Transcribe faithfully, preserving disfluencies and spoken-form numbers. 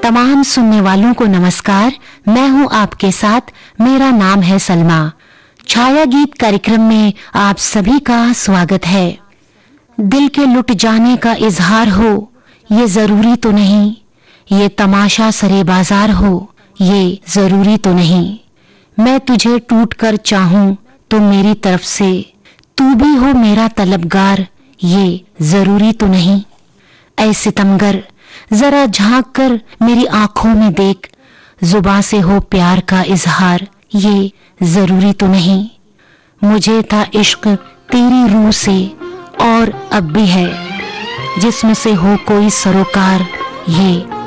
तमाम सुनने वालों को नमस्कार। मैं हूं आपके साथ, मेरा नाम है सलमा। छाया गीत कार्यक्रम में आप सभी का स्वागत है। दिल के लुट जाने का इजहार हो ये जरूरी तो नहीं, ये तमाशा सरे बाजार हो ये जरूरी तो नहीं। मैं तुझे टूट कर चाहूं तो मेरी तरफ से तू भी हो मेरा तलबगार ये जरूरी तो नहीं। ऐ सितमगर जरा झांक कर मेरी आंखों में देख, जुबां से हो प्यार का इजहार ये जरूरी तो नहीं। मुझे था इश्क तेरी रूह से और अब भी है, जिस्म से हो कोई सरोकार ये